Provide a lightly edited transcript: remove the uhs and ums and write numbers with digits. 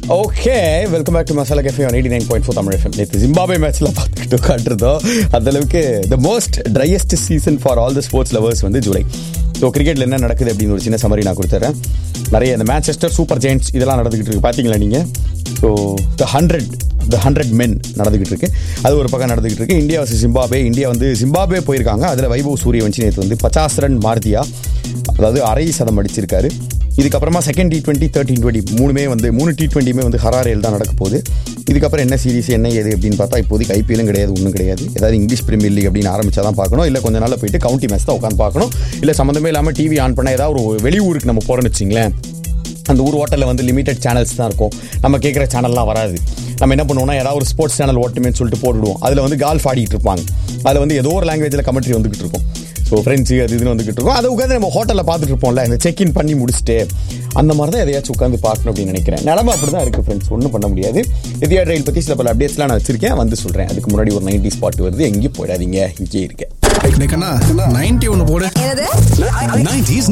Okay, welcome back to masala cafe on 89.4 Tamil FM. நேற்று Zimbabwe மேட்ச்ல பார்த்துக்கிட்டு உட்காந்துருந்தோம். அந்த அளவுக்கு the most driest season for all the sports lovers வந்து ஜூலை. ஸோ கிரிக்கெட்டில் என்ன நடக்குது அப்படின்னு ஒரு சின்ன சமரி நான் கொடுத்துட்றேன். நிறைய இந்த மேன்செஸ்டர் சூப்பர் ஜெயின்ட்ஸ் இதெல்லாம் நடந்துக்கிட்டு இருக்கு, பார்த்தீங்களா நீங்கள்? ஸோ த 100 men நடந்துகிட்டு இருக்கு. அது ஒரு பக்கம் நடந்துகிட்டு இருக்கு. India versus Zimbabwe. இந்தியா வந்து ஜிம்பாப்வே போயிருக்காங்க. அதில் வைபவ் சூரியவன்சி நேற்று வந்து 50 ரன் மார்த்தியா, அதாவது அரை சதம் அடிச்சிருக்காரு. இதுக்கப்புறமா செகண்ட் T20, தேர்ட் T20 மூணு T20 வந்து ஹராரேல் தான் நடக்க போகுது. இதுக்கப்புறம் என்ன சீரிஸ் என்ன ஏது அப்படின்னு பார்த்தா இப்போதைக்கு ஐபிஎல்லும் கிடையாது, ஒன்றும் கிடையாது. ஏதாவது இங்கிலீஷ் பிரீமியர் லீக் அப்படின்னு ஆரம்பிச்சா தான் பார்க்கணும், இல்லை கொஞ்ச நாளில் போயிட்டு கவுண்டி மேட்ச் தான் உட்காந்து பார்க்கணும். இல்லை சம்மந்தமே இல்லாமல் டிவி ஆன் பண்ணால் ஏதாவது ஒரு வெளியூருக்கு நம்ம போகிறோன்னு வச்சிங்களேன், அந்த ஊர் ஹோட்டலில் வந்து லிமிடெட் சேனல்ஸ் தான் இருக்கும், நம்ம கேட்குற சேனல்லாம் வராது. நம்ம என்ன பண்ணுவோம்னா ஏதாவது ஒரு ஸ்போர்ட்ஸ் சேனல் ஓட்டுமேன்னு சொல்லிட்டு போட்டுடுவோம். அதில் வந்து கால்ஃப் ஆடிட்டு இருப்பாங்க, அதில் வந்து ஏதோ ஒரு லாங்குவேஜில் கமெண்ட்ரி வந்துகிட்டு இருக்கும். ஸோ ஃப்ரெண்ட்ஸு அது இதுன்னு வந்துகிட்டு இருக்கும். அதை உட்காந்து நம்ம ஹோட்டலில் பார்த்துட்டு இருப்போம்ல, இந்த செக்இன் பண்ணி முடிச்சுட்டு அந்த மாதிரி தான் எதையாச்சும் உட்காந்து பார்க்கணும் அப்படின்னு நினைக்கிறேன். நிலமை அப்படி தான் இருக்குது ஃப்ரெண்ட்ஸ், ஒன்றும் பண்ண முடியாது. எதியா ரயில் பற்றி சில பல அப்டேட்ஸ்லாம் நான் வச்சிருக்கேன், வந்து சொல்கிறேன். அதுக்கு முன்னாடி ஒரு 90s பாட்டு வருது, எங்கேயும் போயிடாதீங்க, இங்கே இருக்கேன். 91 போடு. 90s